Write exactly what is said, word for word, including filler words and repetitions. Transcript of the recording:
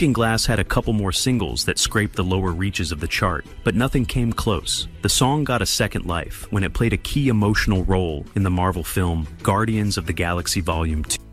Looking Glass had a couple more singles that scraped the lower reaches of the chart, but nothing came close. The song got a second life when it played a key emotional role in the Marvel film Guardians of the Galaxy Volume two.